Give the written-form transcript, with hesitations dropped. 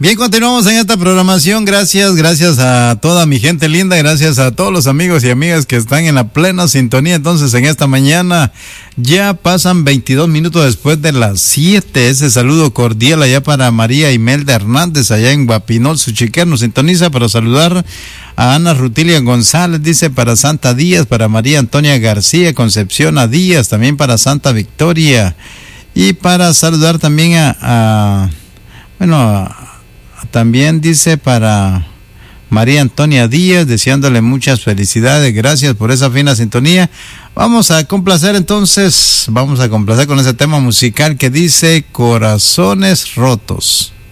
Bien, continuamos en esta programación. Gracias a toda mi gente linda, gracias a todos los amigos y amigas que están en la plena sintonía. Entonces, en esta mañana ya pasan 22 minutos después de las 7. Ese saludo cordial allá para María Imelda Hernández, allá en Guapinol, Suchiquer, nos sintoniza para saludar a Ana Rutilia González, dice para Santa Díaz, para María Antonia García, Concepción a Díaz, también para Santa Victoria, y para saludar también también dice para María Antonia Díaz, deseándole muchas felicidades. Gracias por esa fina sintonía. Vamos a complacer con ese tema musical que dice Corazones Rotos.